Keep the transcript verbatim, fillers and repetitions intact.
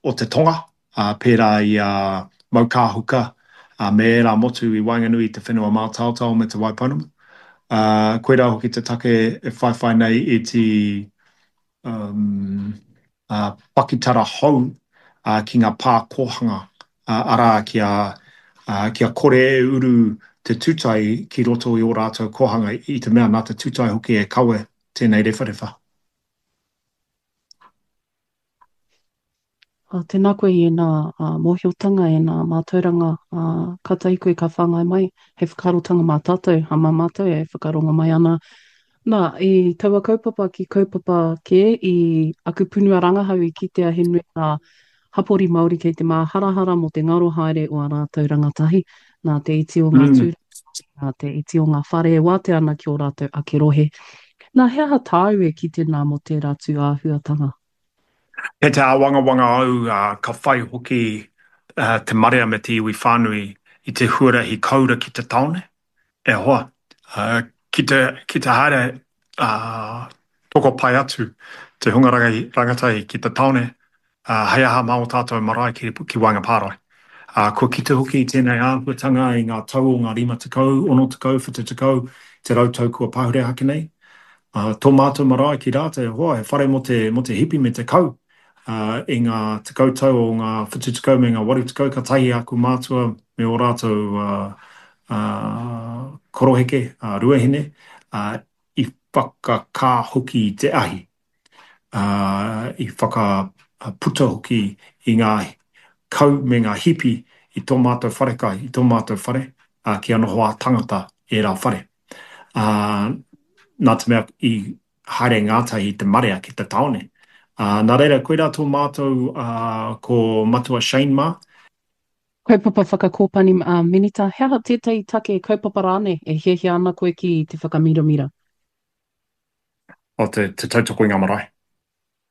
o te tonga, uh, pērā i a uh, maukāhuka, uh, me ērā motu i Wainganui i te whenua mātautau me te Waipounamu. Uh, koe rā hoki te take e whaiwhai nei i te um, uh, pakitara hou uh, ki ngā pā kōhanga uh, ara kia, uh, kia kore e uru te tūtai ki roto i o rātou kōhanga i te mea nā te tūtai hoki e kawe tēnei rewharewha. Uh, tēnā koe i nā uh, mōhiotanga e nā mātauranga uh, kata i koe ka whāngai mai he whakarotanga mā tātou, ha mā mātou e whakaronga mai ana. Nā, i taua kaupapa ki kaupapa ke i aku punua rangahau i kitea he nui ngā hapori Māori kei te māharahara mo te ngaro haere o a rātou rangatahi, nā te iti o ngā Mm. tūra, nā te iti o ngā whare e wāte ana ki o rātou akerohe. Nā, hea ha tāu e ki te nā mo te rātu āhuatanga. He te awanga wanga au uh, ka whai hoki uh, te marea me te iwi whānui i te huarahi kaura ki te taone. E hoa, uh, ki te, ki te haere uh, toko pai atu te hungarangai rangatai ki te taone, uh, hei aha mao tātou marae ki, ki wanga pārai. Uh, ko ki te hoki i tēnei āhuatanga i ngā tau o ngā rima tekau, ono tekau, whitu tekau, te rautau kua pahure hake nei. Uh, tō mātou marae ki rātou, hoa, he whare mo te, mo te hipi me te kau. Uh, i ngā tekau tau o ngā whitu tekau me ngā waru tekau, ka tahi aku mātua me o rātou uh, uh, koroheke, uh, ruahine, uh, i whakakā hoki i te ahi. Uh, I whakaputa hoki i ngā kau me ngā hipi i tō mātou wharekai, i tō mātou whare, uh, ki anoho a tangata e rā whare. Uh, nā te mea i haere ngātai i te marea ki te taone. Uh, nā reira, koe rā tō mātou uh, ko matua Shane Ma. Kaupapa whakakōpani uh, minita, hea tētai take kaupapa rāne e hiahia ana koe ki te whakamiramira. O te, te tautoko i ngā marae.